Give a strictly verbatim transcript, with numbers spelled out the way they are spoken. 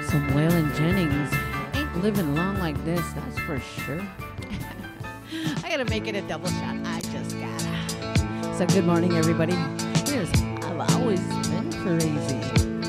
Some Waylon Jennings. Ain't living long like this, that's for sure. I gotta make it a double shot. I just gotta. So good morning, everybody. Here's I've Always Been Crazy.